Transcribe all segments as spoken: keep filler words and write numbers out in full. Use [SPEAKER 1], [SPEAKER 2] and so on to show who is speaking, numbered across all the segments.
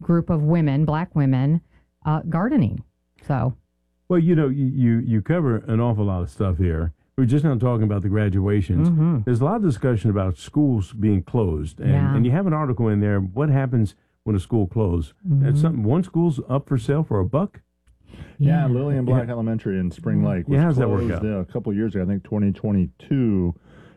[SPEAKER 1] group of women, black women, uh, gardening. So,
[SPEAKER 2] well, you know, you you cover an awful lot of stuff here. We're just not talking about the graduations.
[SPEAKER 1] Mm-hmm.
[SPEAKER 2] There's a lot of discussion about schools being closed, and,
[SPEAKER 1] Yeah.
[SPEAKER 2] and you have an article in there. What happens when a school closes?
[SPEAKER 1] Mm-hmm.
[SPEAKER 2] It's something. One school's up for sale for a buck.
[SPEAKER 3] Yeah, Lillian Black
[SPEAKER 2] Yeah.
[SPEAKER 3] Elementary in Spring Lake was
[SPEAKER 2] Yeah, how's that
[SPEAKER 3] closed
[SPEAKER 2] work out?
[SPEAKER 3] uh, a couple of years ago, I think twenty twenty-two,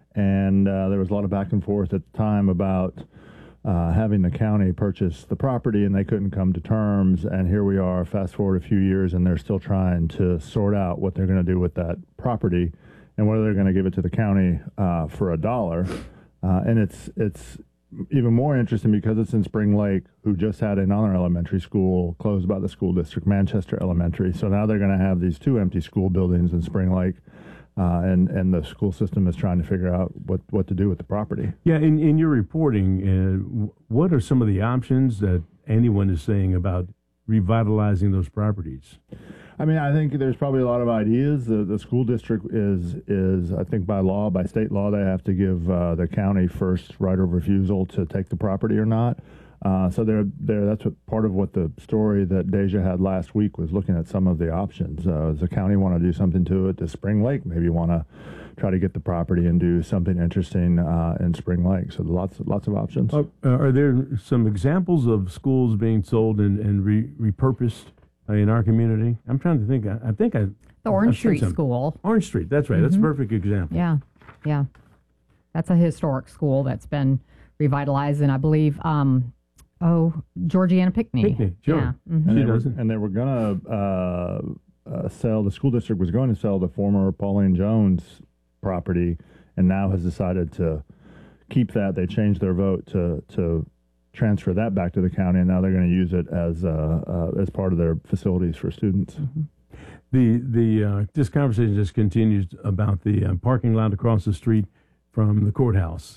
[SPEAKER 3] and uh, there was a lot of back and forth at the time about uh, having the county purchase the property, and they couldn't come to terms, and here we are, fast forward a few years, and they're still trying to sort out what they're going to do with that property and whether they're going to give it to the county uh, for a dollar. Uh, and it's it's even more interesting because it's in Spring Lake, who just had another elementary school closed by the school district, Manchester Elementary. So now they're going to have these two empty school buildings in Spring Lake, uh, and and the school system is trying to figure out what, what to do with the property.
[SPEAKER 2] Yeah, in, in your reporting, uh, what are some of the options that anyone is saying about revitalizing those properties?
[SPEAKER 3] I mean, I think there's probably a lot of ideas. The, the school district is, is, I think by law, by state law, they have to give uh, the county first right of refusal to take the property or not. Uh, so they're, they're, that's what part of what the story that Deja had last week was looking at some of the options. Uh, does the county want to do something to it? Does Spring Lake maybe want to try to get the property and do something interesting uh, in Spring Lake? So lots, lots of options.
[SPEAKER 2] Uh, are there some examples of schools being sold and, and re- repurposed uh, in our community? I'm trying to think. I, I think I
[SPEAKER 1] the Orange
[SPEAKER 2] I've seen
[SPEAKER 1] Street
[SPEAKER 2] some.
[SPEAKER 1] School.
[SPEAKER 2] Orange Street. That's right.
[SPEAKER 1] Mm-hmm.
[SPEAKER 2] That's a perfect example.
[SPEAKER 1] Yeah, yeah. That's a historic school that's been revitalized, and I believe, um, oh, Georgiana Pickney.
[SPEAKER 2] Pickney, sure.
[SPEAKER 1] Yeah. Mhm.
[SPEAKER 3] And
[SPEAKER 2] She
[SPEAKER 3] they, were,
[SPEAKER 2] doesn't.
[SPEAKER 3] and they were going to uh, uh, sell, the school district was going to sell the former Pauline Jones property, and now has decided to keep that. They changed their vote to to transfer that back to the county, and now they're going to use it as uh, uh, as part of their facilities for students.
[SPEAKER 1] Mm-hmm.
[SPEAKER 2] The the uh, this conversation just continues about the uh, parking lot across the street from the courthouse,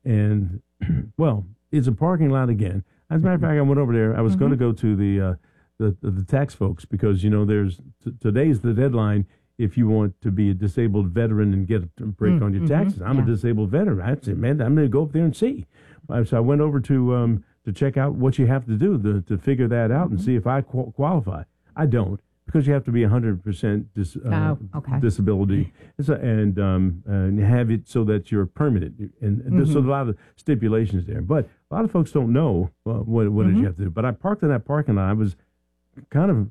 [SPEAKER 2] and well, it's a parking lot again. As a matter of fact, I went over there. I was
[SPEAKER 1] Mm-hmm.
[SPEAKER 2] going to go to the, uh, the the the tax folks because you know there's t- today's the deadline if you want to be a disabled veteran and get a break
[SPEAKER 1] Mm,
[SPEAKER 2] on your
[SPEAKER 1] mhm,
[SPEAKER 2] taxes. I'm
[SPEAKER 1] yeah.
[SPEAKER 2] a disabled veteran. I said, man, I'm going to go up there and see. Uh, So I went over to um, to check out what you have to do to, to figure that out and see if I qu- qualify. I don't because you have to be one hundred percent dis- uh,
[SPEAKER 1] Oh, okay.
[SPEAKER 2] disability so, and um, and have it so that you're permanent. And, and there's so a lot of stipulations there. But a lot of folks don't know uh, what what it is you have to do. But I parked in that parking lot. I was kind of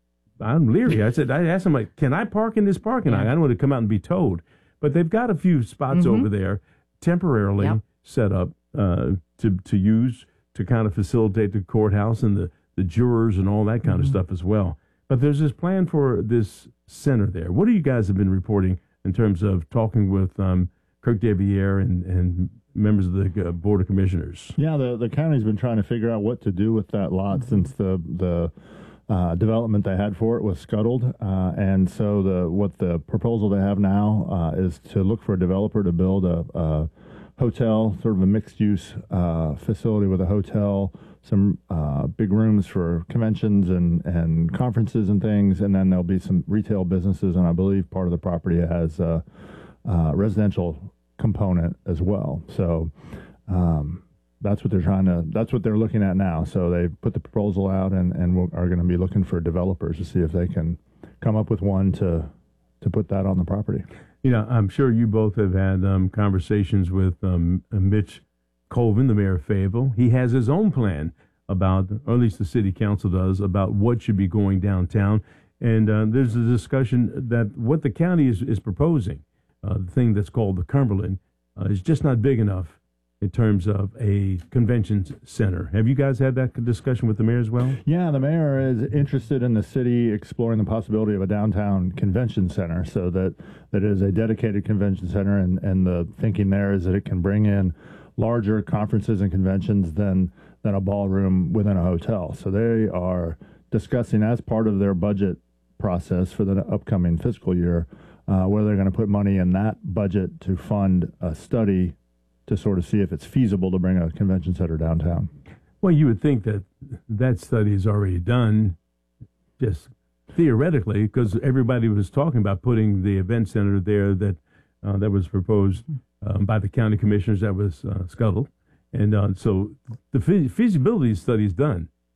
[SPEAKER 2] I'm leery. I said, I asked them, like, can I park in this parking lot? I don't want to come out and be towed. But they've got a few spots
[SPEAKER 1] Mhm.
[SPEAKER 2] over there temporarily
[SPEAKER 1] Yep.
[SPEAKER 2] set up uh, to to use to kind of facilitate the courthouse and the, the jurors and all that kind of stuff as well. But there's this plan for this center there. What do you guys have been reporting in terms of talking with um, Kirk Deviere and, and members of the uh, Board of Commissioners?
[SPEAKER 3] Yeah, the the county's been trying to figure out what to do with that lot since the the uh, development they had for it was scuttled, uh, and so the what the proposal they have now uh, is to look for a developer to build a, a hotel, sort of a mixed use uh, facility with a hotel, some uh, big rooms for conventions and and conferences and things, and then there'll be some retail businesses, and I believe part of the property has a, a residential component as well. So. Um, That's what they're trying to, that's what they're looking at now. So they put the proposal out and, and we'll, are going to be looking for developers to see if they can come up with one to to put that on the property.
[SPEAKER 2] You know, I'm sure you both have had um, conversations with um, Mitch Colvin, the mayor of Fayetteville. He has his own plan about, or at least the city council does, about what should be going downtown. And uh, there's a discussion that what the county is, is proposing, uh, the thing that's called the Cumberland, uh, is just not big enough in terms of a convention center. Have you guys had that discussion with the mayor as well?
[SPEAKER 3] Yeah, the mayor is interested in the city exploring the possibility of a downtown convention center, so that that is a dedicated convention center, and, and the thinking there is that it can bring in larger conferences and conventions than than a ballroom within a hotel. So they are discussing as part of their budget process for the upcoming fiscal year uh, whether they're going to put money in that budget to fund a study to sort of see if it's feasible to bring a convention center downtown.
[SPEAKER 2] Well, you would think that that study is already done, just theoretically, because everybody was talking about putting the event center there that uh, that was proposed um, by the county commissioners that was uh, scuttled. And uh, so the fe- feasibility study is done.